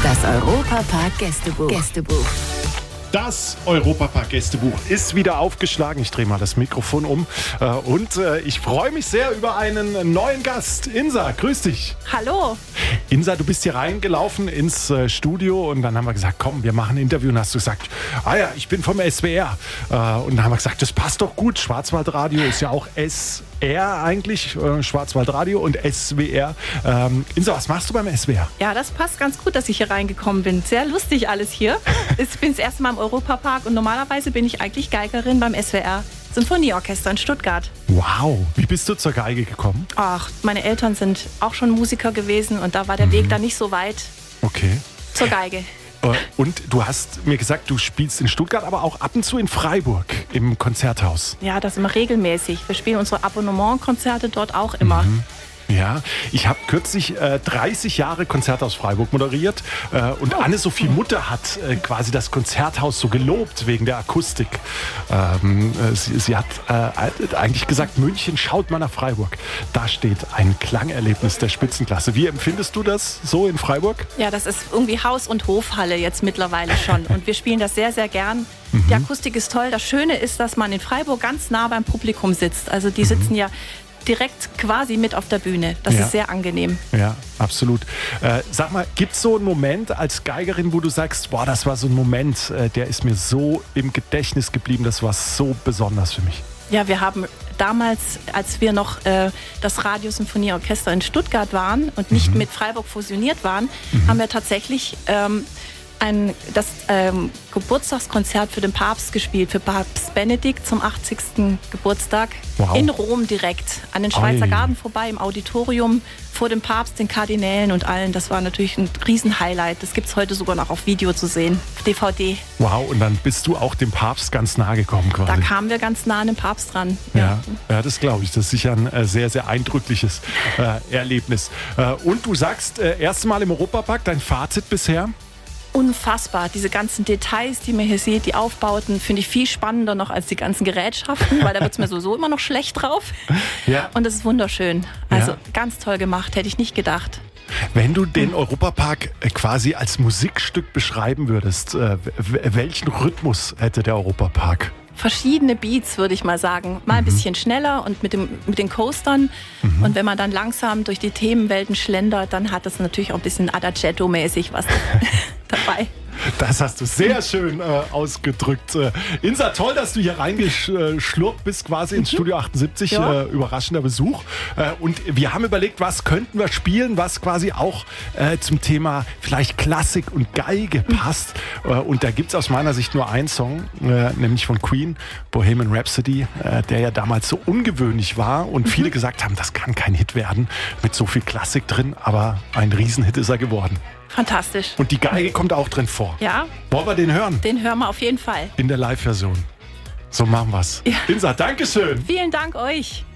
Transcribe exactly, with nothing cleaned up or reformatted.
Das Europa-Park-Gästebuch. Gästebuch. Das Europa-Park-Gästebuch ist wieder aufgeschlagen. Ich drehe mal das Mikrofon um. Und ich freue mich sehr über einen neuen Gast. Insa, grüß dich. Hallo. Insa, du bist hier reingelaufen ins Studio und dann haben wir gesagt, komm, wir machen ein Interview. Und hast du gesagt, ah ja, ich bin vom S W R. Und dann haben wir gesagt, das passt doch gut. Schwarzwaldradio ist ja auch S R eigentlich, Schwarzwaldradio und S W R. Ähm, Insa, was machst du beim S W R? Ja, das passt ganz gut, dass ich hier reingekommen bin. Sehr lustig alles hier. Ich bin das erste Mal im Europapark und normalerweise bin ich eigentlich Geigerin beim S W R Sinfonieorchester in Stuttgart. Wow, wie bist du zur Geige gekommen? Ach, meine Eltern sind auch schon Musiker gewesen und da war der mhm. Weg dann nicht so weit okay. zur Geige. Und du hast mir gesagt, du spielst in Stuttgart, aber auch ab und zu in Freiburg im Konzerthaus. Ja, das immer regelmäßig. Wir spielen unsere Abonnementkonzerte dort auch immer. Mhm. Ja, ich habe kürzlich äh, dreißig Jahre Konzerthaus Freiburg moderiert äh, und oh. Anne-Sophie Mutter hat äh, quasi das Konzerthaus so gelobt wegen der Akustik. Ähm, äh, sie, sie hat äh, eigentlich gesagt, München, schaut mal nach Freiburg. Da steht ein Klangerlebnis der Spitzenklasse. Wie empfindest du das so in Freiburg? Ja, das ist irgendwie Haus- und Hofhalle jetzt mittlerweile schon und wir spielen das sehr, sehr gern. Mhm. Die Akustik ist toll. Das Schöne ist, dass man in Freiburg ganz nah beim Publikum sitzt. Also die sitzen mhm. ja direkt quasi mit auf der Bühne. Das ja. ist sehr angenehm. Ja, absolut. Äh, sag mal, gibt es so einen Moment als Geigerin, wo du sagst, boah, das war so ein Moment, äh, der ist mir so im Gedächtnis geblieben, das war so besonders für mich? Ja, wir haben damals, als wir noch äh, das Radiosinfonieorchester in Stuttgart waren und nicht mhm. mit Freiburg fusioniert waren, mhm. haben wir tatsächlich ähm, ein, das ähm, Geburtstagskonzert für den Papst gespielt, für Papst Benedikt zum achtzigsten Geburtstag wow. in Rom direkt, an den Schweizer Oi. Garten vorbei, im Auditorium, vor dem Papst, den Kardinälen und allen. Das war natürlich ein Riesen-Highlight. Das gibt es heute sogar noch auf Video zu sehen, D V D. Wow, und dann bist du auch dem Papst ganz nahe gekommen quasi. Da kamen wir ganz nah an den Papst ran. Ja, ja, das glaube ich. Das ist sicher ein äh, sehr, sehr eindrückliches äh, Erlebnis. Äh, und du sagst, äh, erste Mal im Europapark, dein Fazit bisher? Unfassbar. Diese ganzen Details, die man hier sieht, die Aufbauten, finde ich viel spannender noch als die ganzen Gerätschaften, weil da wird es mir sowieso immer noch schlecht drauf. Ja. Und das ist wunderschön. Also ja. ganz toll gemacht, hätte ich nicht gedacht. Wenn du den Europapark quasi als Musikstück beschreiben würdest, äh, welchen Rhythmus hätte der Europapark? Verschiedene Beats, würde ich mal sagen. Mal ein mhm. bisschen schneller und mit, dem, mit den Coastern. Mhm. Und wenn man dann langsam durch die Themenwelten schlendert, dann hat das natürlich auch ein bisschen Adagietto-mäßig was dabei. Das hast du sehr schön äh, ausgedrückt. Äh, Insa, toll, dass du hier reingeschlurpt bist, quasi ins Studio achtundsiebzig. Ja. Äh, überraschender Besuch. Äh, und wir haben überlegt, was könnten wir spielen, was quasi auch äh, zum Thema vielleicht Klassik und Geige passt. Mhm. Äh, und da gibt es aus meiner Sicht nur einen Song, äh, nämlich von Queen, Bohemian Rhapsody, äh, der ja damals so ungewöhnlich war und mhm. viele gesagt haben, das kann kein Hit werden mit so viel Klassik drin, aber ein Riesenhit ist er geworden. Fantastisch. Und die Geige kommt auch drin vor. Ja. Wollen wir den hören? Den hören wir auf jeden Fall. In der Live-Version. So machen wir's. Ja. Insa, Dankeschön. Vielen Dank euch.